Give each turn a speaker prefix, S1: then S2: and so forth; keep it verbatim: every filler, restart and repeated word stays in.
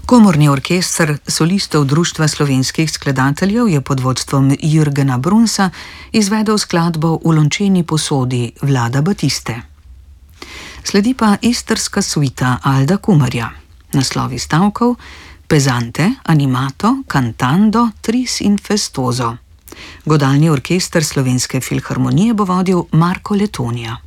S1: Komorni orkester solistov Društva slovenskih skladateljev je pod vodstvom Jürgena Brunsa izvedel skladbo V lončeni posodi Vlada Batiste. Sledi pa istrska suita Alda Kumarja. Naslovi stavkov: Pesante, animato, cantando, tris in festoso. Godalni orkester Slovenske filharmonije bo vodil Marko Letonja.